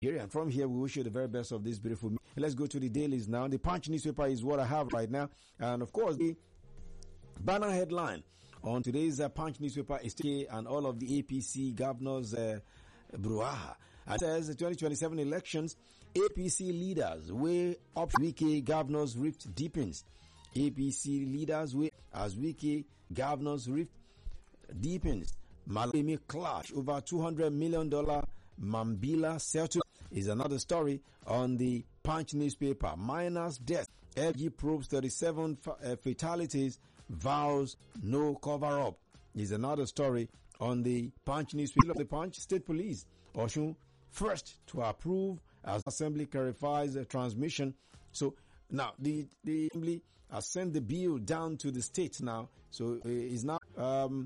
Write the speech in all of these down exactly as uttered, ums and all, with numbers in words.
And from here, we wish you the very best of this beautiful. Let's go to the dailies now. The Punch newspaper is what I have right now. And of course, the banner headline on today's uh, Punch newspaper is T and all of the A P C governors uh, brouhaha. It says the twenty twenty-seven elections, A P C leaders weigh up Wike governors rift deepens. A P C leaders weigh as Wike governors rift deepens. Malemi clash over two hundred million dollars Mambila settlement is another story on the Punch newspaper. Miners' death. F G probes thirty-seven uh, fatalities, vows no cover-up is another story on the Punch newspaper. The Punch, State Police, Oshun, first to approve as Assembly clarifies the transmission. So now the, the Assembly has sent the bill down to the state now. So it is now um,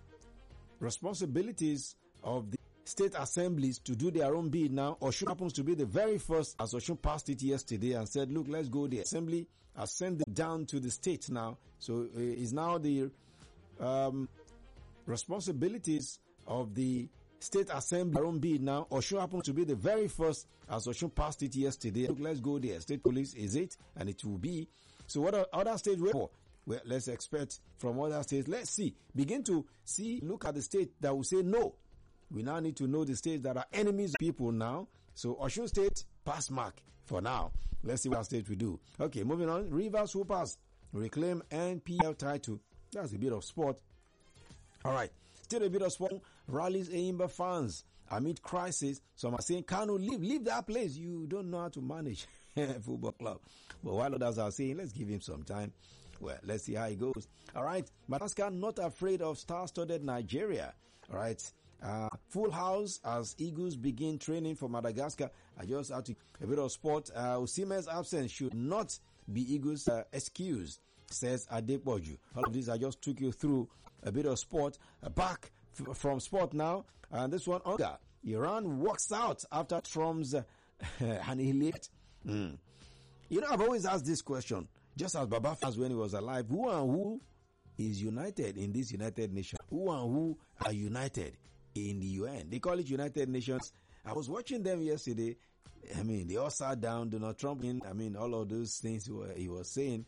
responsibilities of the state assemblies to do their own bid now. Oshun happens to be the very first, as Oshun passed it yesterday and said, look, let's go there. Assembly has sent it down to the state now. So uh, it's now the um, responsibilities of the state assembly their own bid now. Oshun happens to be the very first, as Oshun passed it yesterday. Look, let's go there. State police is it, and it will be. So what are other states wait for? Well, let's expect from other states. Let's see. Begin to see, look at the state that will say no. We now need to know the states that are enemies of people now. So Osun State, pass mark for now. Let's see what state we do. Okay, moving on. Rivers Hoopers reclaim N P L title. That's a bit of sport. All right. Still a bit of sport. Rallies Eimba fans amid crisis. Some are saying, Kanu, leave, leave that place. You don't know how to manage football club. But while others are saying, let's give him some time. Well, let's see how it goes. All right. Madagascar not afraid of star-studded Nigeria. All right. Uh, full house as Eagles begin training for Madagascar. I just had to a bit of sport. Uh, Osimhen's absence should not be Eagles' uh, excuse, says Adepoju. All of this I just took you through a bit of sport. Uh, back f- from sport now. And uh, this one, Olga. Iran walks out after Trump's uh, annihilate. Mm. You know, I've always asked this question, just as Baba asked when he was alive. Who and who is united in this United Nations? Who and who are united in the U N? They call it United Nations. I was watching them yesterday. I mean, they all sat down, Donald Trump, in, I mean, all of those things he was, he was saying.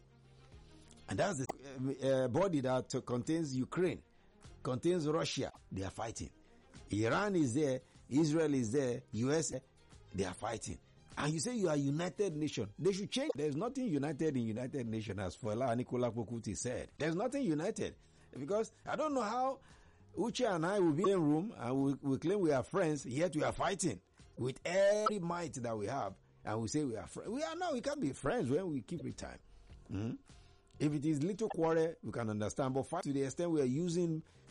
And that's the uh, body that uh, contains Ukraine, contains Russia. They are fighting. Iran is there. Israel is there. U S, they are fighting. And you say you are United Nation. They should change. There's nothing united in United Nation, as Fola Nicola Pokuti said. There's nothing united. Because I don't know how Uche and I will be in a room and we, we claim we are friends, yet we are fighting with every might that we have, and we say we are friends. We are not, we can't be friends when we keep it time. Mm-hmm. If it is little quarrel, we can understand, but fight to the extent we are using